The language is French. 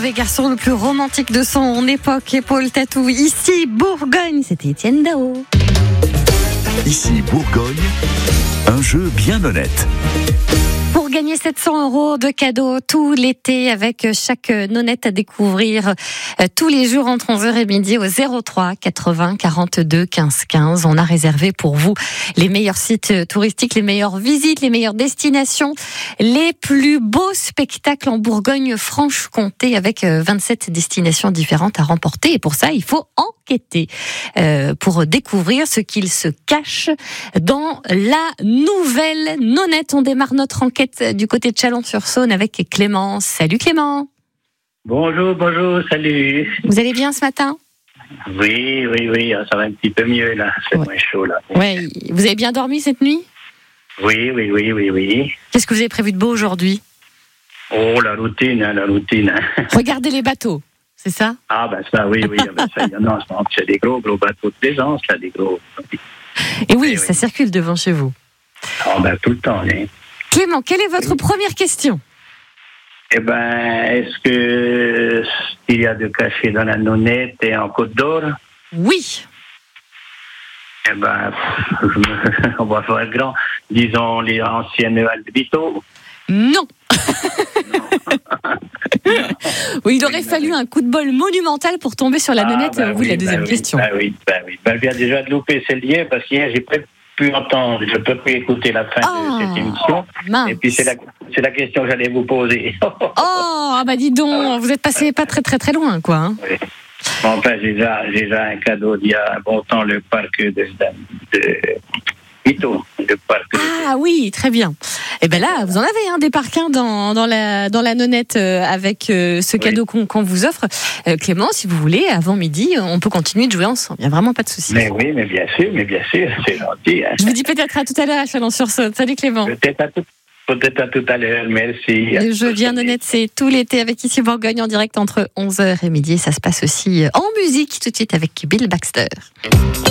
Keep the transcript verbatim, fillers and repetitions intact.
mauvais garçon le plus romantique de son époque, Paul Tatou. Ici, Bourgogne, c'était Étienne Dao. Ici, Bourgogne, un jeu bien honnête. Pour gagner sept cents euros de cadeaux tout l'été avec chaque nonnette à découvrir tous les jours entre onze heures et midi au zéro trois quatre-vingts quarante-deux quinze quinze. On a réservé pour vous les meilleurs sites touristiques, les meilleures visites, les meilleures destinations, les plus beaux spectacles en Bourgogne-Franche-Comté avec vingt-sept destinations différentes à remporter. Et pour ça, il faut enquêter euh, pour découvrir ce qu'il se cache dans la nouvelle nonnette. On démarre notre enquête du côté de Chalon-sur-Saône avec Clément. Salut Clément. Bonjour, bonjour, salut. Vous allez bien ce matin ? Oui, oui, oui, ça va un petit peu mieux là, c'est ouais. moins chaud là. Ouais. Vous avez bien dormi cette nuit ? Oui, oui, oui, oui, oui. Qu'est-ce que vous avez prévu de beau aujourd'hui ? Oh, la routine, hein, la routine. Hein. Regardez les bateaux, c'est ça ? Ah ben ça, oui, oui, ben, ça, il y en a en ce moment, c'est des gros, gros bateaux de plaisance, là, des gros. Et oui, Et ça oui. circule devant chez vous. Ah ben tout le temps, hein. Clément, quelle est votre oui. première question ? Eh ben, est-ce que ce qu'il y a de caché dans la nonnette et en Côte d'Or ? Oui. Eh ben, on va faire grand. Disons les anciennes halles de Vito. Non. Oui, il aurait oui, fallu ben, un coup de bol monumental pour tomber sur la nonnette. Ah, ben, oui, la deuxième ben, question. Ben oui, ben oui. Ben, je viens déjà de louper ce lien parce qu'hier, j'ai pas pu entendre, je peux plus écouter la fin oh, de cette émission. Mince. Et puis c'est la, c'est la question que j'allais vous poser. Oh, ah bah dis donc, vous êtes passé pas très très très loin, quoi. Hein. Oui. Bon, enfin, j'ai déjà, j'ai déjà un cadeau d'il y a un bon temps, le parc de, de, de Vito, le parc. Ah de... oui, très bien. Et ben là, vous en avez hein, des parquins dans dans la dans la nonnette euh, avec euh, ce cadeau oui. qu'on, qu'on vous offre. Euh, Clément, si vous voulez, avant midi, on peut continuer de jouer ensemble. Il y a vraiment pas de souci. Mais oui, mais bien sûr, mais bien sûr, c'est gentil. Hein. Je vous dis peut-être à tout à l'heure à Chalon-sur-Saône. Salut Clément. Peut-être à tout. Peut-être à tout à l'heure, merci. Le jeu bien honnête, c'est tout l'été avec Ici Bourgogne en direct entre onze heures et midi. Ça se passe aussi en musique tout de suite avec Bill Baxter.